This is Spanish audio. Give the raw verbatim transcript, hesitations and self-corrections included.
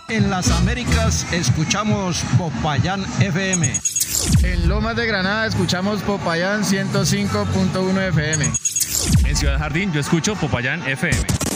En las Américas escuchamos Popayán F M. En Lomas de Granada escuchamos Popayán ciento cinco punto uno F M. En Ciudad Jardín yo escucho Popayán F M.